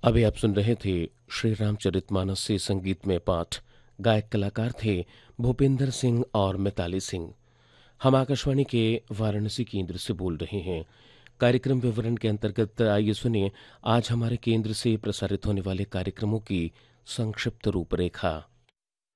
अभी आप सुन रहे थे श्री रामचरितमानस से संगीत में पाठ। गायक कलाकार थे भूपेंद्र सिंह और मिताली सिंह। हम आकाशवाणी के वाराणसी केंद्र से बोल रहे हैं। कार्यक्रम विवरण के अंतर्गत आइए सुनिए आज हमारे केंद्र से प्रसारित होने वाले कार्यक्रमों की संक्षिप्त रूपरेखा।